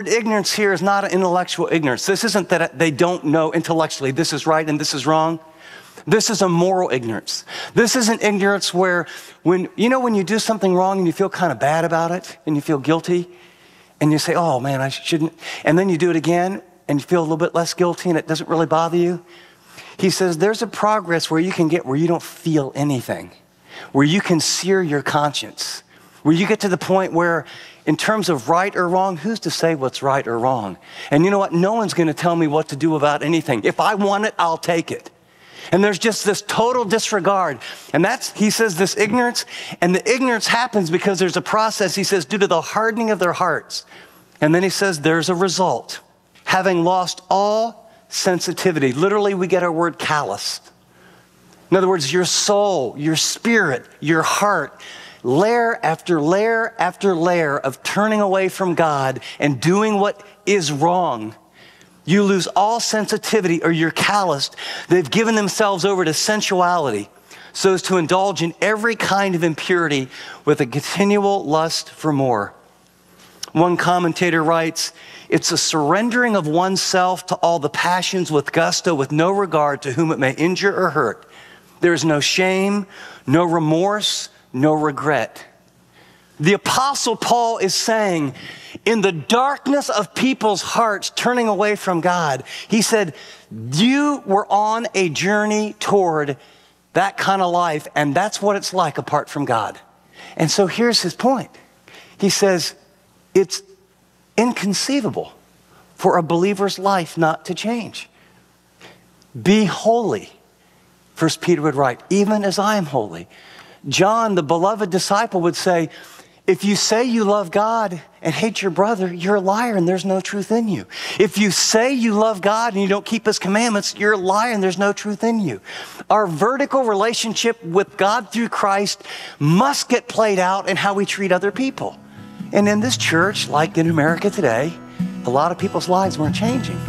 ignorance here is not an intellectual ignorance. This isn't that they don't know intellectually this is right and this is wrong. This is a moral ignorance. This is an ignorance where when you do something wrong and you feel kind of bad about it and you feel guilty and you say, oh man, I shouldn't. And then you do it again and you feel a little bit less guilty and it doesn't really bother you. He says there's a progress where you can get where you don't feel anything, where you can sear your conscience, where you get to the point where in terms of right or wrong, who's to say what's right or wrong? And you know what? No one's going to tell me what to do about anything. If I want it, I'll take it. And there's just this total disregard. And he says, this ignorance. And the ignorance happens because there's a process, he says, due to the hardening of their hearts. And then he says, there's a result. Having lost all sensitivity. Literally, we get our word calloused. In other words, your soul, your spirit, your heart, layer after layer after layer of turning away from God and doing what is wrong. You lose all sensitivity or you're calloused. They've given themselves over to sensuality so as to indulge in every kind of impurity with a continual lust for more. One commentator writes, it's a surrendering of oneself to all the passions with gusto, with no regard to whom it may injure or hurt. There is no shame, no remorse, no regret. The Apostle Paul is saying, in the darkness of people's hearts turning away from God, he said, you were on a journey toward that kind of life, and that's what it's like apart from God. And so here's his point. He says, it's inconceivable for a believer's life not to change. Be holy, 1 Peter would write, even as I am holy. John, the beloved disciple, would say, if you say you love God and hate your brother, you're a liar and there's no truth in you. If you say you love God and you don't keep his commandments, you're a liar and there's no truth in you. Our vertical relationship with God through Christ must get played out in how we treat other people. And in this church, like in America today, a lot of people's lives weren't changing.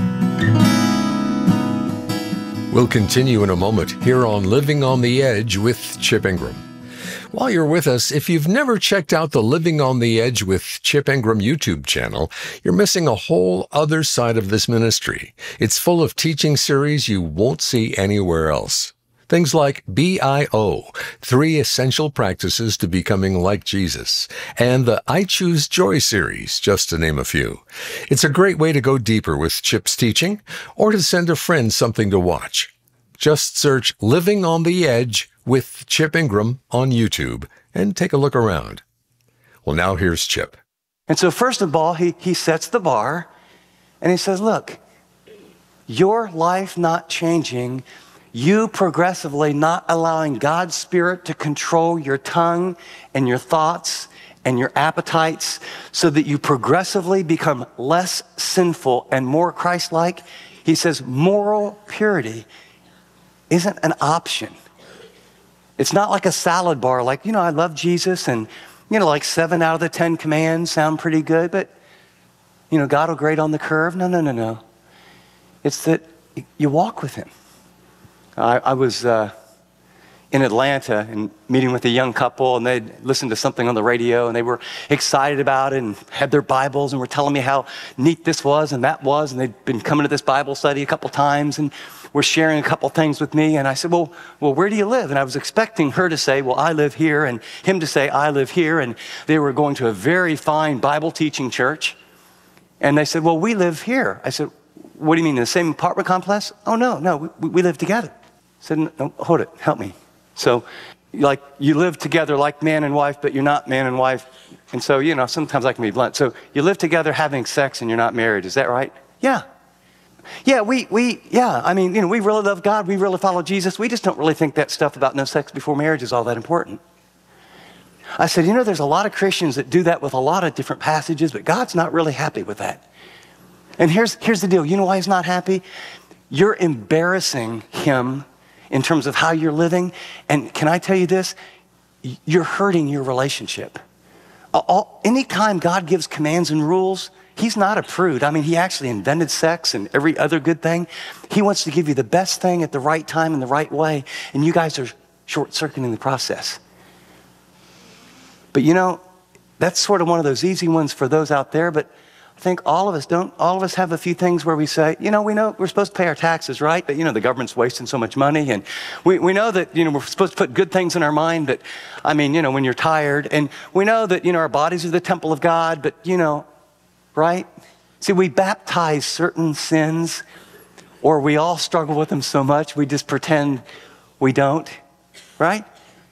We'll continue in a moment here on Living on the Edge with Chip Ingram. While you're with us, if you've never checked out the Living on the Edge with Chip Ingram YouTube channel, you're missing a whole other side of this ministry. It's full of teaching series you won't see anywhere else. Things like BIO, 3 Essential Practices to Becoming Like Jesus, and the I Choose Joy series, just to name a few. It's a great way to go deeper with Chip's teaching or to send a friend something to watch. Just search Living on the Edge with Chip Ingram on YouTube and take a look around. Well, now here's Chip. And so first of all, he sets the bar and he says, look, your life not changing, you progressively not allowing God's Spirit to control your tongue and your thoughts and your appetites so that you progressively become less sinful and more Christ-like. He says moral purity isn't an option. It's not like a salad bar, like, I love Jesus and, like 7 out of the 10 commands sound pretty good, but, God will grade on the curve. No. It's that you walk with him. I was in Atlanta and meeting with a young couple, and they'd listened to something on the radio, and they were excited about it and had their Bibles and were telling me how neat this was and that was, and they'd been coming to this Bible study a couple times and were sharing a couple things with me. And I said, well, where do you live? And I was expecting her to say, well, I live here, and him to say, I live here. And they were going to a very fine Bible teaching church. And they said, well, we live here. I said, what do you mean, in the same apartment complex? Oh, no, we live together. I said, no, hold it, help me. So, like, you live together like man and wife, but you're not man and wife. And so, sometimes I can be blunt. So you live together having sex and you're not married. Is that right? Yeah. Yeah, we really love God. We really follow Jesus. We just don't really think that stuff about no sex before marriage is all that important. I said, there's a lot of Christians that do that with a lot of different passages, but God's not really happy with that. And here's the deal. You know why he's not happy? You're embarrassing him in terms of how you're living. And can I tell you this? You're hurting your relationship. Anytime God gives commands and rules, he's not a prude. He actually invented sex and every other good thing. He wants to give you the best thing at the right time in the right way, and you guys are short-circuiting the process. But that's sort of one of those easy ones for those out there, but think all of us have a few things where we say, we know we're supposed to pay our taxes, right? But, the government's wasting so much money. And we know that, we're supposed to put good things in our mind. But, when you're tired. And we know that, our bodies are the temple of God. But, right? See, we baptize certain sins, or we all struggle with them so much, we just pretend we don't, right?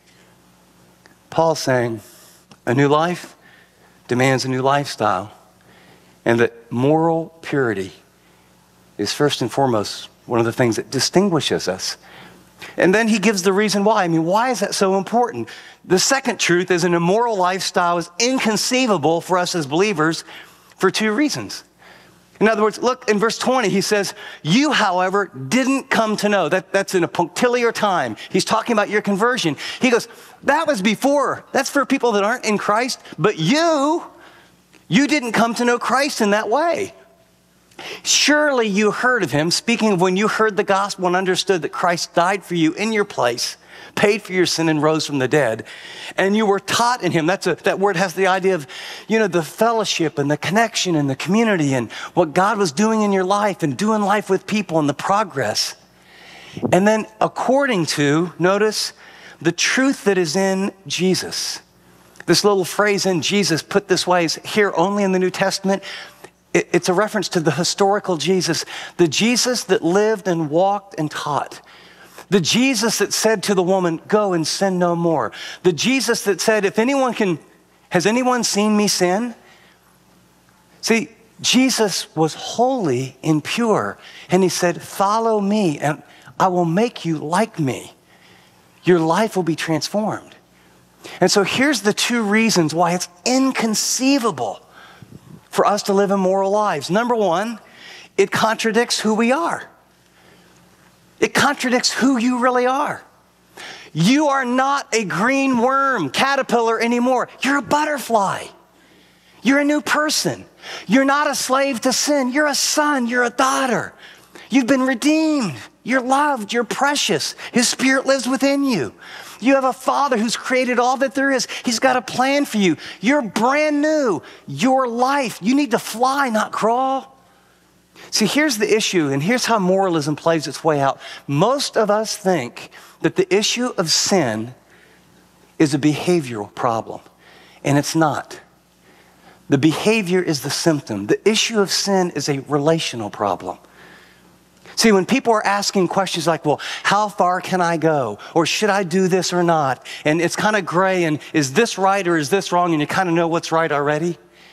Paul's saying a new life demands a new lifestyle, and that moral purity is first and foremost one of the things that distinguishes us. And then he gives the reason why. Why is that so important? The second truth is an immoral lifestyle is inconceivable for us as believers for two reasons. In other words, look in verse 20, he says, you, however, didn't come to know. That's in a punctiliar time. He's talking about your conversion. He goes, that was before. That's for people that aren't in Christ. But you didn't come to know Christ in that way. Surely you heard of him, speaking of when you heard the gospel and understood that Christ died for you in your place, paid for your sin and rose from the dead, and you were taught in him. That word has the idea of, the fellowship and the connection and the community and what God was doing in your life and doing life with people and the progress. And then according to, notice, the truth that is in Jesus. This little phrase in Jesus put this way is here only in the New Testament. It's a reference to the historical Jesus, the Jesus that lived and walked and taught. The Jesus that said to the woman, go and sin no more. The Jesus that said, has anyone seen me sin? See, Jesus was holy and pure. And he said, follow me and I will make you like me. Your life will be transformed. And so here's the two reasons why it's inconceivable for us to live immoral lives. Number one, it contradicts who we are. It contradicts who you really are. You are not a green worm, caterpillar anymore. You're a butterfly. You're a new person. You're not a slave to sin. You're a son. You're a daughter. You've been redeemed. You're loved. You're precious. His Spirit lives within you. You have a Father who's created all that there is. He's got a plan for you. You're brand new. Your life. You need to fly, not crawl. See, here's the issue, and here's how moralism plays its way out. Most of us think that the issue of sin is a behavioral problem, and it's not. The behavior is the symptom. The issue of sin is a relational problem. See, when people are asking questions like, well, how far can I go? Or should I do this or not? And it's kind of gray, and is this right or is this wrong? And you kind of know what's right already.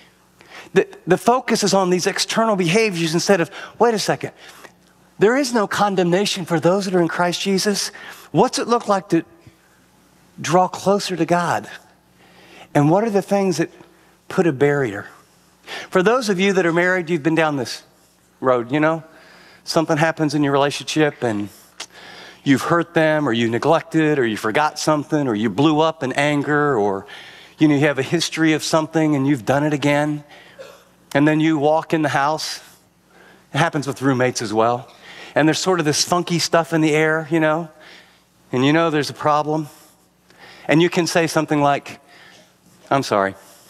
The focus is on these external behaviors instead of, wait a second, there is no condemnation for those that are in Christ Jesus. What's it look like to draw closer to God? And what are the things that put a barrier? For those of you that are married, you've been down this road, something happens in your relationship and you've hurt them or you neglected or you forgot something or you blew up in anger or you have a history of something and you've done it again. And then you walk in the house. It happens with roommates as well. And there's sort of this funky stuff in the air, and there's a problem. And you can say something like, I'm sorry.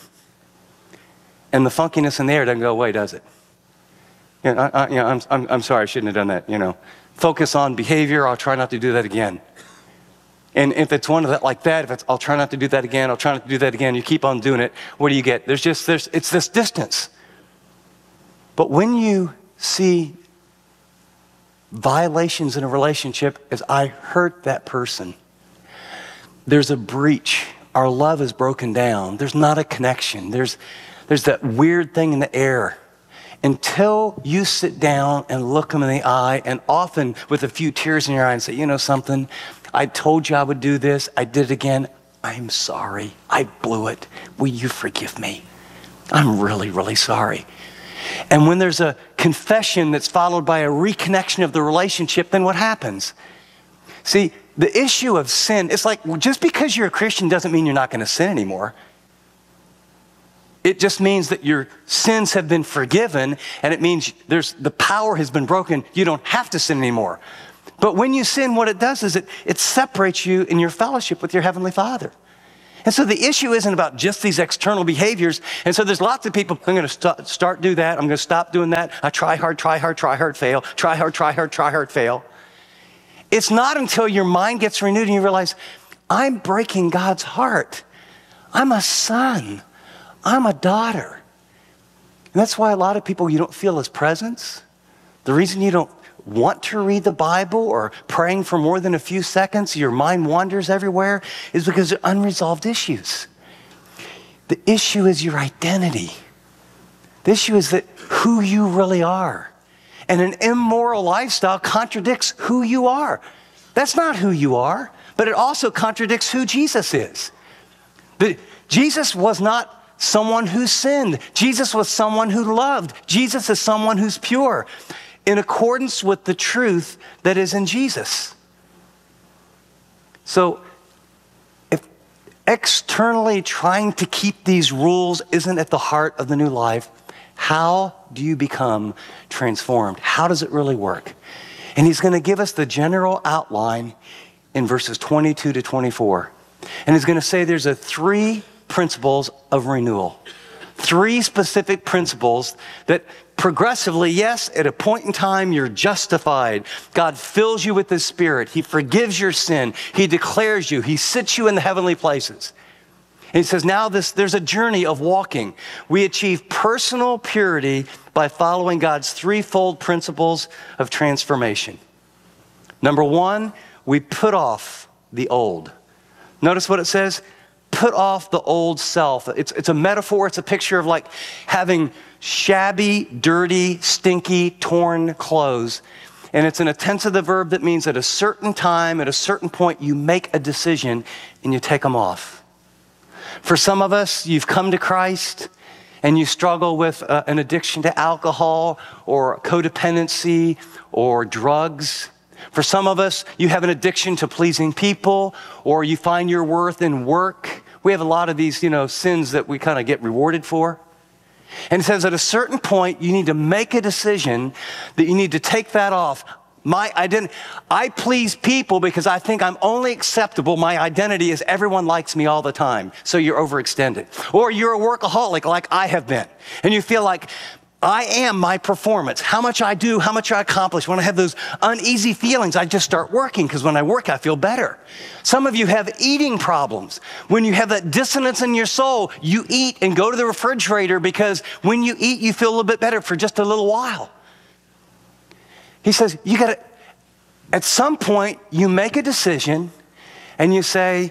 And the funkiness in the air doesn't go away, does it? I'm sorry, I shouldn't have done that, Focus on behavior, I'll try not to do that again. And if it's one of that like that, if it's, I'll try not to do that again, I'll try not to do that again, you keep on doing it, what do you get? It's this distance. But when you see violations in a relationship, as I hurt that person, there's a breach. Our love is broken down. There's not a connection. There's that weird thing in the air. Until you sit down and look them in the eye, and often with a few tears in your eye and say, something, I told you I would do this. I did it again. I'm sorry. I blew it. Will you forgive me? I'm really, really sorry. And when there's a confession that's followed by a reconnection of the relationship, then what happens? See, the issue of sin, it's like just because you're a Christian doesn't mean you're not going to sin anymore. It just means that your sins have been forgiven, and it means the power has been broken. You don't have to sin anymore. But when you sin, what it does is it separates you in your fellowship with your Heavenly Father. And so the issue isn't about just these external behaviors. And so there's lots of people, I'm going to start do that. I'm going to stop doing that. I try hard, fail. Try hard, fail. It's not until your mind gets renewed and you realize, I'm breaking God's heart. I'm a son. I'm a daughter. And that's why a lot of people, you don't feel his presence. The reason you don't want to read the Bible or praying for more than a few seconds, your mind wanders everywhere, is because of unresolved issues. The issue is your identity. The issue is that who you really are. And an immoral lifestyle contradicts who you are. That's not who you are, but it also contradicts who Jesus is. But Jesus was not someone who sinned. Jesus was someone who loved. Jesus is someone who's pure, in accordance with the truth that is in Jesus. So, if externally trying to keep these rules isn't at the heart of the new life, how do you become transformed? How does it really work? And he's going to give us the general outline in verses 22 to 24. And he's going to say there's three principles of renewal. Three specific principles that progressively, yes, at a point in time, you're justified. God fills you with his Spirit. He forgives your sin. He declares you. He sits you in the heavenly places. And he says, now there's a journey of walking. We achieve personal purity by following God's threefold principles of transformation. Number one, we put off the old. Notice what it says. Put off the old self. It's a metaphor. It's a picture of like having shabby, dirty, stinky, torn clothes. And it's in a tense of the verb that means at a certain time, at a certain point, you make a decision and you take them off. For some of us, you've come to Christ and you struggle with an addiction to alcohol or codependency or drugs. For some of us, you have an addiction to pleasing people, or you find your worth in work. We have a lot of these, sins that we kind of get rewarded for. And it says at a certain point, you need to make a decision that you need to take that off. I please people because I think I'm only acceptable. My identity is everyone likes me all the time. So you're overextended. Or you're a workaholic like I have been. And you feel like I am my performance. How much I do, how much I accomplish. When I have those uneasy feelings, I just start working because when I work, I feel better. Some of you have eating problems. When you have that dissonance in your soul, you eat and go to the refrigerator because when you eat, you feel a little bit better for just a little while. He says, at some point, you make a decision and you say,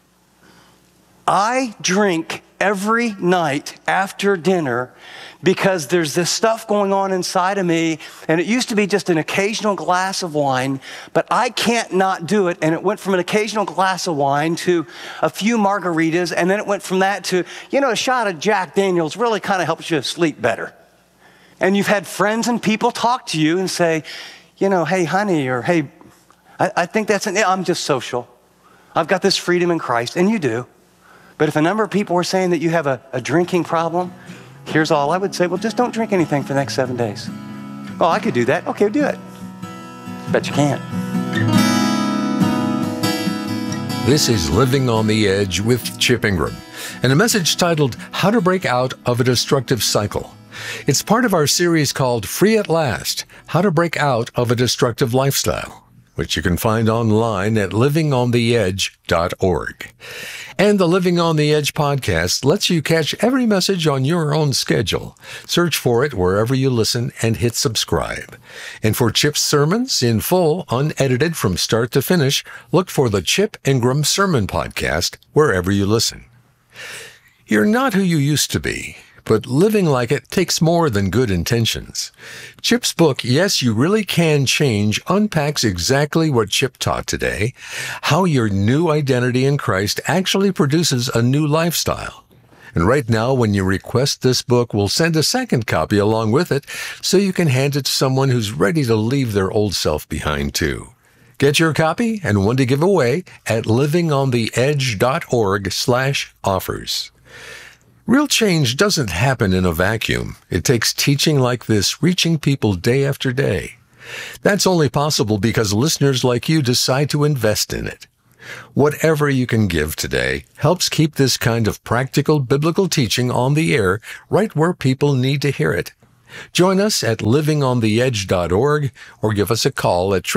I drink every night after dinner because there's this stuff going on inside of me, and it used to be just an occasional glass of wine, but I can't not do it, and it went from an occasional glass of wine to a few margaritas, and then it went from that to, a shot of Jack Daniels really kind of helps you sleep better. And you've had friends and people talk to you and say, hey, honey, or hey, I think I'm just social. I've got this freedom in Christ, and you do. But if a number of people were saying that you have a drinking problem, here's all I would say, well, just don't drink anything for the next 7 days. Oh, I could do that. Okay, do it. Bet you can't. This is Living on the Edge with Chip Ingram, and a message titled, How to Break Out of a Destructive Cycle. It's part of our series called Free at Last, How to Break Out of a Destructive Lifestyle, which you can find online at livingontheedge.org. And the Living on the Edge podcast lets you catch every message on your own schedule. Search for it wherever you listen and hit subscribe. And for Chip's sermons in full, unedited from start to finish, look for the Chip Ingram Sermon Podcast wherever you listen. You're not who you used to be, but living like it takes more than good intentions. Chip's book, Yes, You Really Can Change, unpacks exactly what Chip taught today, how your new identity in Christ actually produces a new lifestyle. And right now, when you request this book, we'll send a second copy along with it so you can hand it to someone who's ready to leave their old self behind too. Get your copy and one to give away at livingontheedge.org/offers. Real change doesn't happen in a vacuum. It takes teaching like this, reaching people day after day. That's only possible because listeners like you decide to invest in it. Whatever you can give today helps keep this kind of practical biblical teaching on the air right where people need to hear it. Join us at livingontheedge.org or give us a call at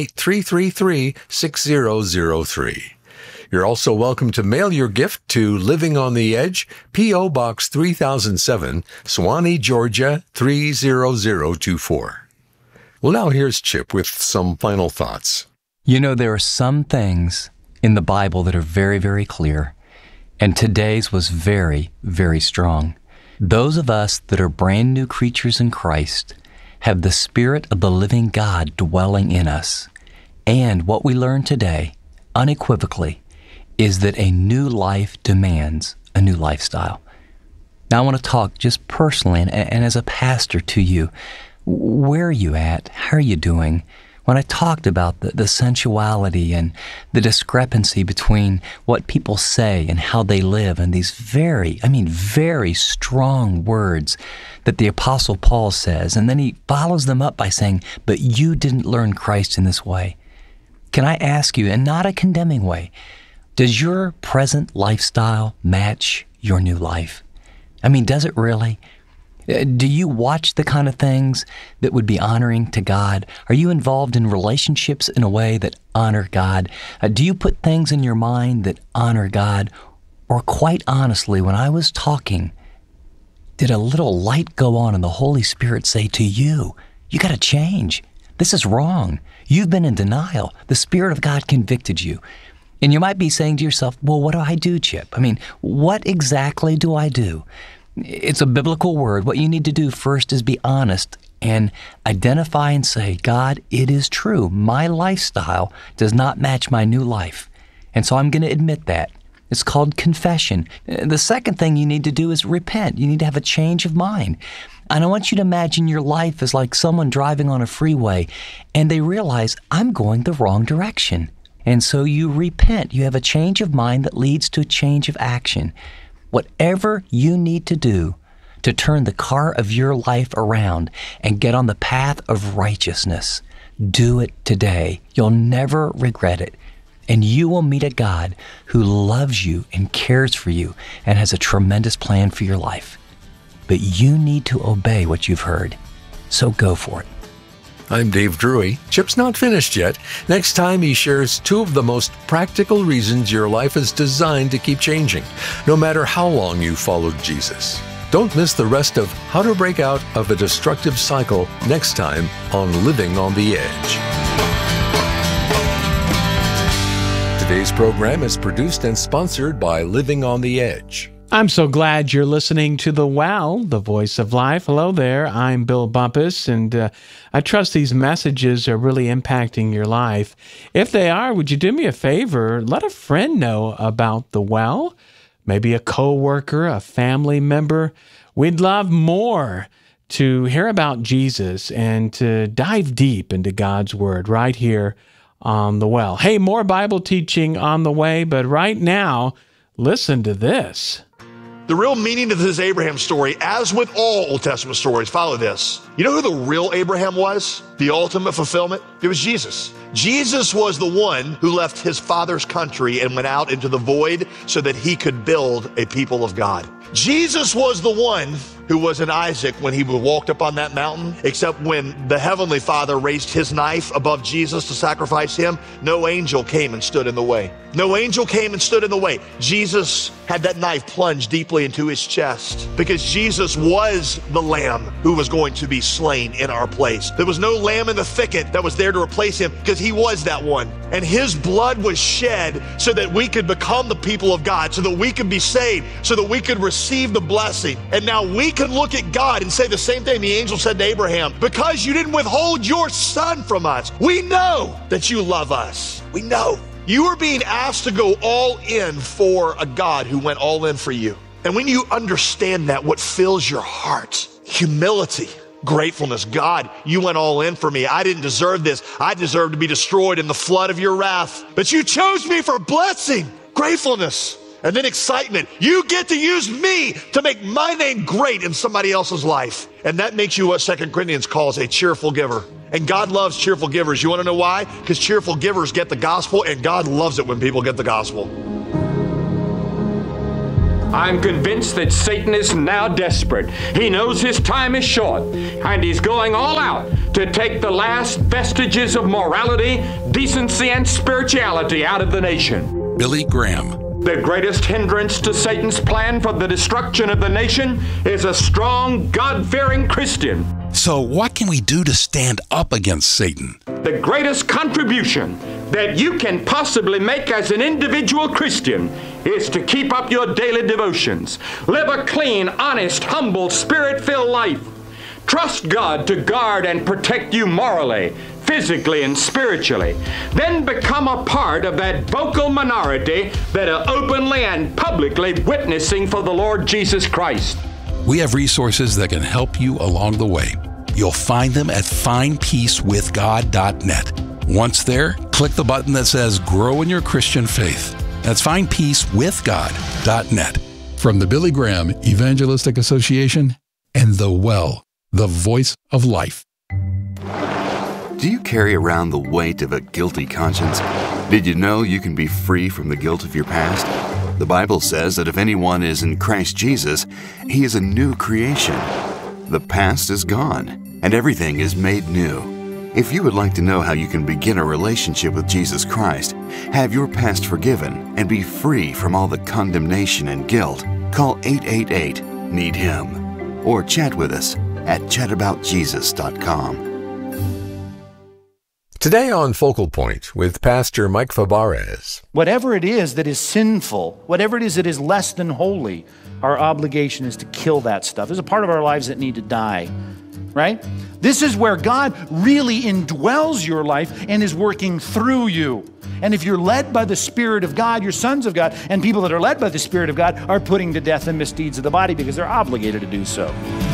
888-333-6003. You're also welcome to mail your gift to Living on the Edge, P.O. Box 3007, Suwanee, Georgia 30024. Well, now here's Chip with some final thoughts. You know, there are some things in the Bible that are very, very clear, and today's was very, very strong. Those of us that are brand new creatures in Christ have the Spirit of the living God dwelling in us. And what we learned today, unequivocally, is that a new life demands a new lifestyle. Now, I want to talk just personally and as a pastor to you. Where are you at? How are you doing? When I talked about the sensuality and the discrepancy between what people say and how they live, and these very strong words that the Apostle Paul says, and then he follows them up by saying, but you didn't learn Christ in this way. Can I ask you, and not a condemning way, does your present lifestyle match your new life? I mean, does it really? Do you watch the kind of things that would be honoring to God? Are you involved in relationships in a way that honor God? Do you put things in your mind that honor God? Or quite honestly, when I was talking, did a little light go on and the Holy Spirit say to you, you got to change. This is wrong. You've been in denial. The Spirit of God convicted you. And you might be saying to yourself, well, what do I do, Chip? I mean, what exactly do I do? It's a biblical word. What you need to do first is be honest and identify and say, God, it is true. My lifestyle does not match my new life. And so I'm going to admit that. It's called confession. The second thing you need to do is repent. You need to have a change of mind. And I want you to imagine your life as like someone driving on a freeway and they realize, I'm going the wrong direction. And so you repent. You have a change of mind that leads to a change of action. Whatever you need to do to turn the car of your life around and get on the path of righteousness, do it today. You'll never regret it. And you will meet a God who loves you and cares for you and has a tremendous plan for your life. But you need to obey what you've heard. So go for it. I'm Dave Drury. Chip's not finished yet. Next time, he shares two of the most practical reasons your life is designed to keep changing, no matter how long you followed Jesus. Don't miss the rest of How to Break Out of a Destructive Cycle next time on Living on the Edge. Today's program is produced and sponsored by Living on the Edge. I'm so glad you're listening to The Well, the Voice of Life. Hello there, I'm Bill Bumpus, and I trust these messages are really impacting your life. If they are, would you do me a favor? Let a friend know about The Well, maybe a coworker, a family member. We'd love more to hear about Jesus and to dive deep into God's Word right here on The Well. Hey, more Bible teaching on the way, but right now, listen to this. The real meaning of this Abraham story, as with all Old Testament stories, follow this. You know who the real Abraham was? The ultimate fulfillment? It was Jesus. Jesus was the one who left his father's country and went out into the void so that he could build a people of God. Jesus was the one who was in Isaac when he walked up on that mountain, except when the Heavenly Father raised his knife above Jesus to sacrifice him, no angel came and stood in the way. No angel came and stood in the way. Jesus had that knife plunged deeply into his chest because Jesus was the lamb who was going to be slain in our place. There was no lamb in the thicket that was there to replace him because he was that one. And his blood was shed so that we could become the people of God, so that we could be saved, so that we could receive the blessing. And now we can look at God and say the same thing the angel said to Abraham, because you didn't withhold your son from us, we know that you love us. We know. You are being asked to go all in for a God who went all in for you. And when you understand that, what fills your heart? Humility, gratefulness. God, you went all in for me. I didn't deserve this. I deserve to be destroyed in the flood of your wrath. But you chose me for blessing, gratefulness, and then excitement. You get to use me to make my name great in somebody else's life. And that makes you what 2 Corinthians calls a cheerful giver. And God loves cheerful givers. You want to know why? Because cheerful givers get the gospel, and God loves it when people get the gospel. I'm convinced that Satan is now desperate. He knows his time is short, and he's going all out to take the last vestiges of morality, decency, and spirituality out of the nation. Billy Graham. The greatest hindrance to Satan's plan for the destruction of the nation is a strong, God-fearing Christian. So what can we do to stand up against Satan? The greatest contribution that you can possibly make as an individual Christian is to keep up your daily devotions. Live a clean, honest, humble, spirit-filled life. Trust God to guard and protect you morally, physically, and spiritually. Then become a part of that vocal minority that are openly and publicly witnessing for the Lord Jesus Christ. We have resources that can help you along the way. You'll find them at findpeacewithgod.net. Once there, click the button that says Grow in Your Christian Faith. That's findpeacewithgod.net. From the Billy Graham Evangelistic Association and The Well, the voice of life. Do you carry around the weight of a guilty conscience? Did you know you can be free from the guilt of your past? The Bible says that if anyone is in Christ Jesus, he is a new creation. The past is gone, and everything is made new. If you would like to know how you can begin a relationship with Jesus Christ, have your past forgiven, and be free from all the condemnation and guilt, call 888-NEED-HIM or chat with us at chataboutjesus.com. Today on Focal Point with Pastor Mike Fabarez. Whatever it is that is sinful, whatever it is that is less than holy, our obligation is to kill that stuff. There's a part of our lives that need to die, right? This is where God really indwells your life and is working through you. And if you're led by the Spirit of God, you're sons of God, and people that are led by the Spirit of God are putting to death the misdeeds of the body because they're obligated to do so.